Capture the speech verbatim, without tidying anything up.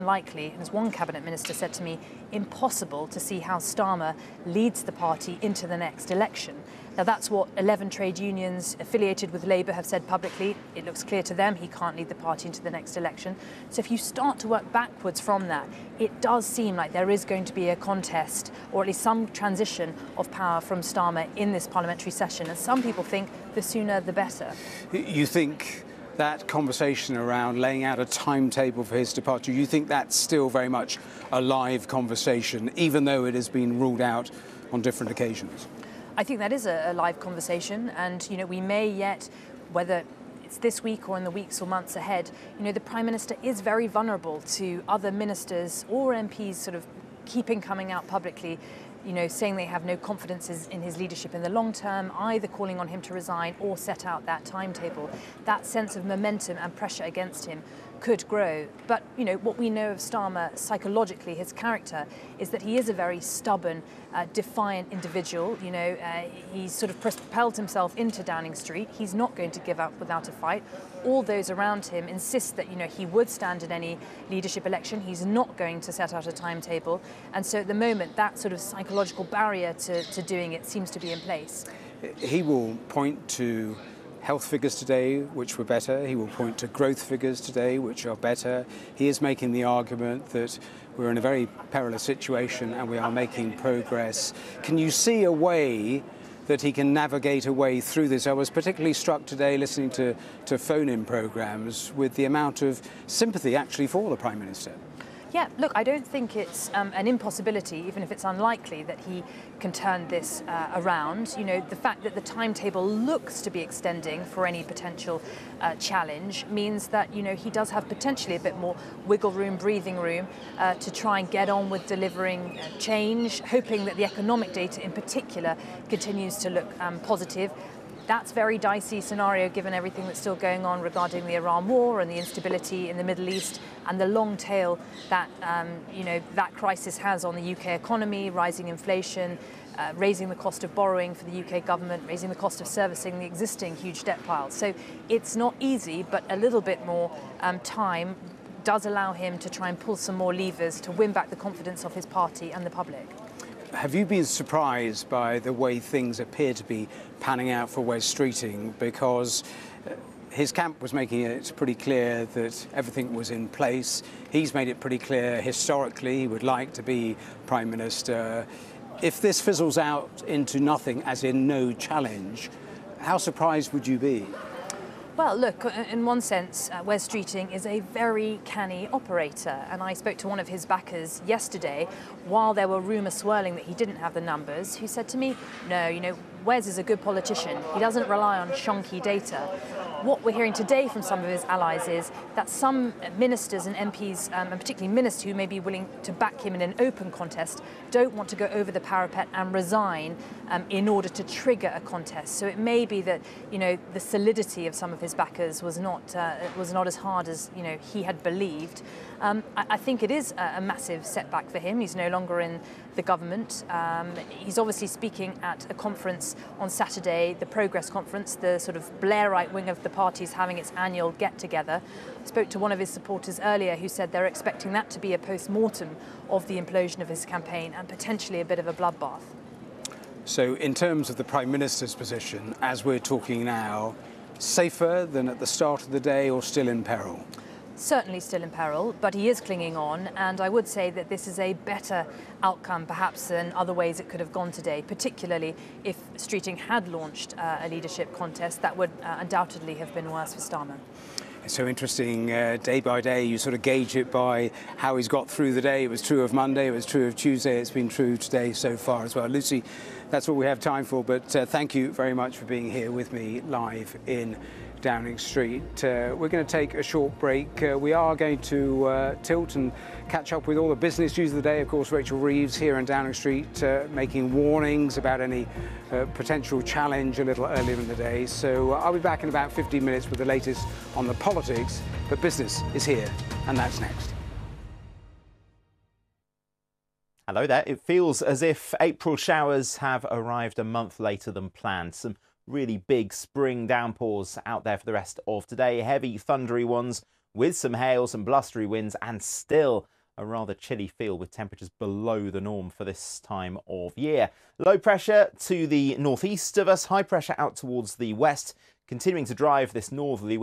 Likely, and as one cabinet minister said to me, impossible to see how Starmer leads the party into the next election. Now that's what eleven trade unions affiliated with Labour have said publicly. It looks clear to them he can't lead the party into the next election. So if you start to work backwards from that, it does seem like there is going to be a contest, or at least some transition of power from Starmer in this parliamentary session. And some people think the sooner the better. You think that conversation around laying out a timetable for his departure, you think that's still very much a live conversation, even though it has been ruled out on different occasions? I think that is a, a live conversation, and you know, we may yet, whether it's this week or in the weeks or months ahead, you know, the Prime Minister is very vulnerable to other ministers or M Ps sort of keeping coming out publicly, you know, saying they have no confidence in his leadership in the long term, either calling on him to resign or set out that timetable. That sense of momentum and pressure against him could grow. But, you know, what we know of Starmer psychologically, his character, is that he is a very stubborn, uh, defiant individual. You know, uh, he's sort of propelled himself into Downing Street. He's not going to give up without a fight. All those around him insist that, you know, he would stand in any leadership election. He's not going to set out a timetable. And so at the moment, that sort of psychological barrier to, to doing it seems to be in place. He will point to health figures today, which were better. He will point to growth figures today, which are better. He is making the argument that we're in a very perilous situation and we are making progress. Can you see a way that he can navigate a way through this? I was particularly struck today listening to, to phone-in programmes with the amount of sympathy actually for the Prime Minister. Yeah, look, I don't think it's um, an impossibility, even if it's unlikely, that he can turn this uh, around. You know, the fact that the timetable looks to be extending for any potential uh, challenge means that, you know, he does have potentially a bit more wiggle room, breathing room uh, to try and get on with delivering uh, change, hoping that the economic data in particular continues to look um, positive. That's a very dicey scenario given everything that's still going on regarding the Iran war and the instability in the Middle East and the long tail that um, you know, that crisis has on the U K economy, rising inflation, uh, raising the cost of borrowing for the U K government, raising the cost of servicing the existing huge debt piles. So it's not easy, but a little bit more um, time does allow him to try and pull some more levers to win back the confidence of his party and the public. Have you been surprised by the way things appear to be panning out for Wes Streeting? Because his camp was making it pretty clear that everything was in place. He's made it pretty clear historically he would like to be Prime Minister. If this fizzles out into nothing, as in no challenge, how surprised would you be? Well, look, in one sense, uh, Wes Streeting is a very canny operator, and I spoke to one of his backers yesterday while there were rumours swirling that he didn't have the numbers, who said to me, no, you know, Wes is a good politician. He doesn't rely on shonky data. What we're hearing today from some of his allies is that some ministers and M Ps, um, and particularly ministers who may be willing to back him in an open contest, don't want to go over the parapet and resign um, in order to trigger a contest. So it may be that, you know, the solidity of some of his backers was not uh, was not as hard as, you know, he had believed. Um, I, I think it is a, a massive setback for him. He's no longer in the government. Um, he's obviously speaking at a conference on Saturday, the Progress Conference, the sort of Blairite wing of the party is having its annual get-together. I spoke to one of his supporters earlier who said they're expecting that to be a post-mortem of the implosion of his campaign and potentially a bit of a bloodbath. So in terms of the Prime Minister's position, as we're talking now, safer than at the start of the day or still in peril? Certainly still in peril, but he is clinging on, and I would say that this is a better outcome perhaps than other ways it could have gone today, particularly if Streeting had launched uh, a leadership contest. That would uh, undoubtedly have been worse for Starmer. It's so interesting, uh, day by day you sort of gauge it by how he's got through the day. It was true of Monday, it was true of Tuesday, it's been true today so far as well. Lucy, that's all we have time for, but uh, thank you very much for being here with me live in Downing Street. Uh, we're going to take a short break. Uh, we are going to uh, tilt and catch up with all the business news of the day. Of course, Rachel Reeves here in Downing Street uh, making warnings about any uh, potential challenge a little earlier in the day. So uh, I'll be back in about fifteen minutes with the latest on the politics, but business is here, and that's next. Hello there. It feels as if April showers have arrived a month later than planned. Some really big spring downpours out there for the rest of today. Heavy, thundery ones with some hail, some blustery winds, and still a rather chilly feel with temperatures below the norm for this time of year. Low pressure to the northeast of us, high pressure out towards the west, continuing to drive this northerly